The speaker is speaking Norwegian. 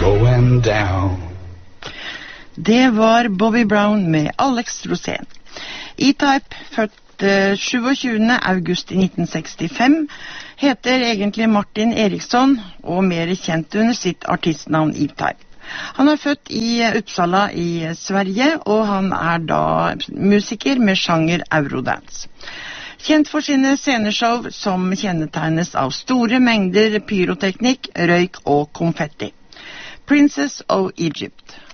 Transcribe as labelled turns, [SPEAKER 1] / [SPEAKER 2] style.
[SPEAKER 1] going down.
[SPEAKER 2] Det var Bobby Brown med Alex Rosén. E-Type, født 27. august i 1965, heter egentlig Martin Eriksson, og mer kjent under sitt artistnavn E-Type. Han er født i Uppsala i Sverige, og han er da musiker med sjanger Eurodance. Kjent for sine sceneshow som kjennetegnes av store mengder pyroteknikk, røyk og konfetti. Princess of Egypt.